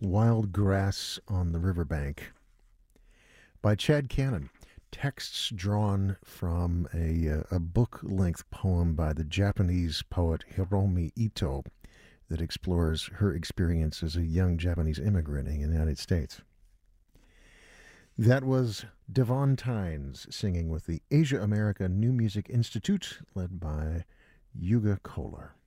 Wild Grass on the Riverbank by Chad Cannon. Texts drawn from a book length poem by the Japanese poet Hiromi Ito that explores her experience as a young Japanese immigrant in the United States. That was Devon Tynes singing with the Asia America New Music Institute, led by Yuga Kolar.